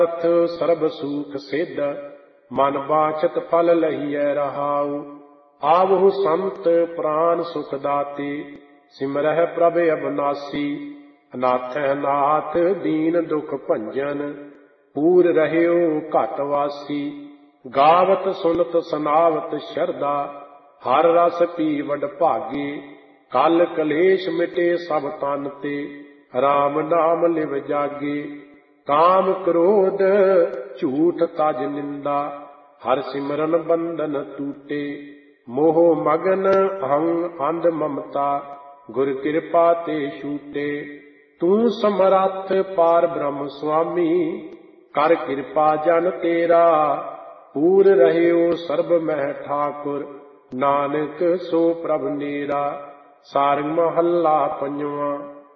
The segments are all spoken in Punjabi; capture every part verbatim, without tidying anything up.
ਸਰਬ ਸੂਖ ਸਿੱਧ ਮਨ ਬਾਛਤ ਫਲ ਲਹੀਐ ਰਹਾਉ। ਆਵਹੁ ਸੰਤ ਪ੍ਰਾਨ ਸੁਖ ਦਾਤੇ ਸਿਮਰਹਿ ਪ੍ਰਭ ਅਬਨਾਸੀ। ਅਨਾਥਹਿ ਨਾਥ ਦੀਨ ਦੁਖ ਭੰਜਨ ਪੂਰ ਰਹਿਓ ਘਟ ਵਾਸੀ। ਗਾਵਤ ਸੁਨਤ ਸੁਨਾਵਤ ਸ਼ਰਧਾ ਹਰ ਰਸ ਪੀ ਵਡ ਭਾਗੇ। ਕਲ ਕਲੇਸ਼ ਮਿਟੇ ਸਭ ਤਨ ਤੇ ਰਾਮ ਨਾਮ ਲਿਵ ਜਾਗੇ। ਕਾਮ ਕ੍ਰੋਧ ਝੂਠ ਤਜ ਨਿੰਦਾ ਹਰ ਸਿਮਰਨ ਬੰਧਨ ਟੂਟੇ। ਮੋਹ ਮਗਨ ਅਹੰ ਅੰਧ ਮਮਤਾ ਗੁਰ ਕਿਰਪਾ ਤੇ ਛੂਟੇ। ਤੂੰ ਸਮਰੱਥ ਪਾਰ ਬ੍ਰਹਮ ਸੁਆਮੀ ਕਰ ਕਿਰਪਾ ਜਨ ਤੇਰਾ। ਪੂਰ ਰਹਿਓ ਸਰਬ ਮਹਿ ਠਾਕੁਰ ਨਾਨਕ ਸੋ ਪ੍ਰਭ ਨੀਰਾ। ਸਾਰੰਗ ਮਹੱਲਾ ਪੰਜਵਾਂ।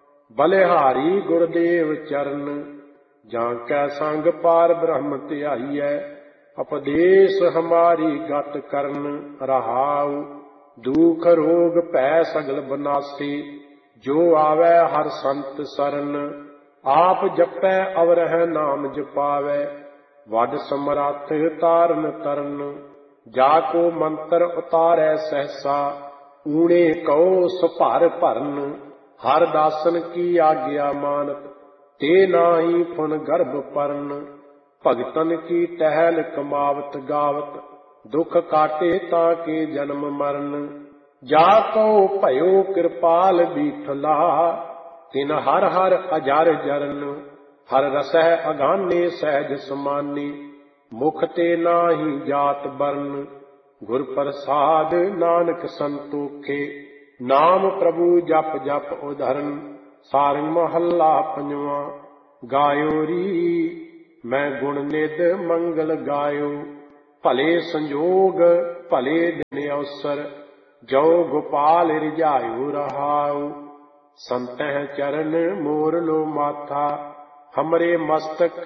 ਬਲਿਹਾਰੀ ਗੁਰਦੇਵ ਚਰਨ ਜਾਂ ਕੈ ਸੰਗ ਪਾਰ ਬ੍ਰਹਮ ਧਿਆਈਐ। ਉਪਦੇਸ਼ ਹਮਾਰੀ ਗਤ ਕਰਨ ਰਹਾਉ। ਦੁਖ ਰੋਗ ਭੈ ਸਗਲ ਬਨਾਸੀ ਜੋ ਆਵੈ ਹਰ ਸੰਤ ਸਰਨ। ਆਪ ਜਪੈ ਅਵਰਹਿ ਨਾਮ ਜਪਾਵੈ ਵੱਡ ਸਮਰੱਥ ਤਾਰਨ ਤਰਨ। ਜਾ ਕੋ ਮੰਤਰ ਉਤਾਰੈ ਸਹਸਾ ਊਣੇ ਕਉ ਸੁਭਰ ਭਰਨ। ਹਰ ਦਾਸਨ ਕੀ ਆਗਿਆ ਮਾਨਤ ਤੇ ਨਾਹੀ ਫੁਨ ਗਰਭ ਪਰਨ। ਭਗਤਨ ਕੀ ਟਹਿਲ ਕਮਾਵਤ ਗਾਵਤ ਦੁਖ ਕਾਟੇ ਤਾਂ ਕੇ ਜਨਮ ਮਰਨ। ਜਾ ਕਉ ਭਇਓ ਕਿਰਪਾਲ ਬੀਠਲਾ ਤਿਨ ਹਰ ਹਰ ਅਜਰ ਜਰਨ। ਹਰ ਰਸਹਿ ਅਗਾਨੇ ਸਹਿਜ ਸਮਾਨੀ ਮੁਖ ਤੇ ਨਾਹੀ ਜਾਤ ਬਰਨ। ਗੁਰ ਪ੍ਰਸਾਦ ਨਾਨਕ ਸੰਤੋਖੇ ਨਾਮ ਪ੍ਰਭੂ ਜਪ ਜਪ ਉਧਰਨ। ਸਾਰੰਗ ਮਹੱਲਾ ਪੰਜਵਾਂ। ਗਾਇਓ ਰੀ ਮੈਂ ਗੁਣ ਨਿਧ ਮੰਗਲ ਗਾਇਓ। ਭਲੇ ਸੰਜੋਗ ਭਲੇ ਦਿਨ ਅਵਸਰ ਜੋ ਗੋਪਾਲ ਰਿਝਾਇਓ ਰਹਾਉ। ਸੰਤਹਿ ਚਰਨ ਮੋਰ ਲੋ ਮਾਥਾ ਹਮਰੇ ਮਸਤਕ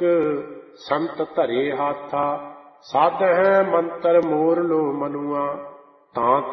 ਸੰਤ ਧਰੇ ਹਾਥਾ। ਸਾਧਹਿ ਮੰਤਰ ਮੋਰ ਲੋ ਮਨੁਆ ਤਾਂ